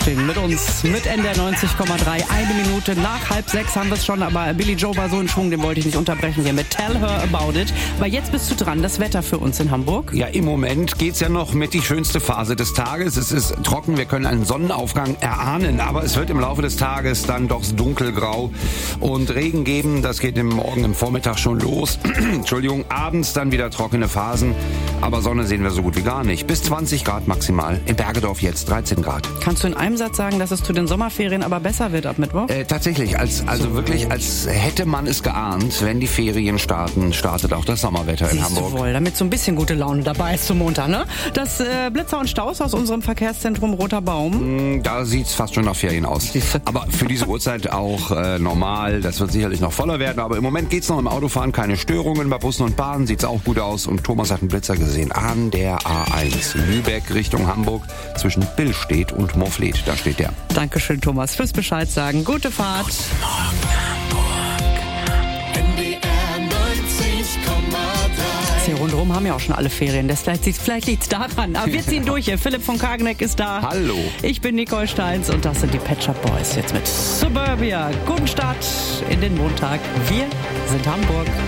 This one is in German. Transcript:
aufstehen mit uns, mit NDR 90,3. 1 Minute nach 5:30 haben wir es schon, aber Billy Joe war so in Schwung, den wollte ich nicht unterbrechen hier mit Tell Her About It. Aber jetzt bist du dran, das Wetter für uns in Hamburg. Ja, im Moment geht's ja noch mit die schönste Phase des Tages. Es ist trocken, wir können einen Sonnenaufgang erahnen, aber es wird im Laufe des Tages dann doch dunkelgrau und Regen geben. Das geht morgen im Vormittag schon los. Entschuldigung, abends dann wieder trockene Phasen, aber Sonne sehen wir so gut wie gar nicht. Bis 20 Grad maximal. In Bergedorf jetzt 13 Grad. Kannst du in einem Satz sagen, dass es zu den Sommerferien aber besser wird ab Mittwoch? Tatsächlich, als hätte man es geahnt, wenn die Ferien starten, startet auch das Sommerwetter in Hamburg. Du wohl, damit so ein bisschen gute Laune dabei ist zum Montag, ne? Das Blitzer und Staus aus unserem Verkehrszentrum Roter Baum. Da sieht's fast schon nach Ferien aus. Aber für diese Uhrzeit auch normal. Das wird sicherlich noch voller werden. Aber im Moment geht's noch im Autofahren. Keine Störungen. Bei Bussen und Bahnen sieht's auch gut aus. Und Thomas hat einen Blitzer gesehen an der A1. Lübeck Richtung Hamburg zwischen Billstedt und Moorfleet. Da steht der. Dankeschön, Thomas, fürs Bescheid sagen. Gute Fahrt. Guten Morgen, Hamburg. NDR 90,3. Hier rundherum haben ja auch schon alle Ferien. Vielleicht liegt's daran. Aber wir ziehen durch hier. Philipp von Kageneck ist da. Hallo. Ich bin Nicole Steins und das sind die Pet Shop Boys. Jetzt mit Suburbia. Guten Start in den Montag. Wir sind Hamburg.